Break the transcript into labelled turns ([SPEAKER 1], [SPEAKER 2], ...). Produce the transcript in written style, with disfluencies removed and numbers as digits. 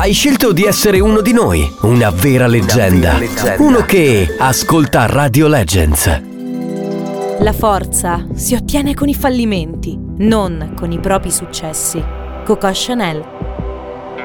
[SPEAKER 1] Hai scelto di essere uno di noi, una vera leggenda. Uno che ascolta Radio Legends.
[SPEAKER 2] La forza si ottiene con i fallimenti, non con i propri successi. Coco Chanel.